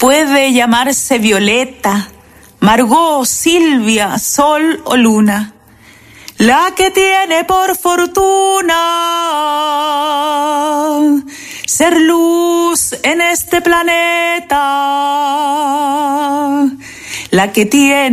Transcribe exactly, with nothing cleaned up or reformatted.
puede llamarse Violeta, Margot, Silvia, Sol o Luna. La que tiene por fortuna ser luz en este planeta, la que tiene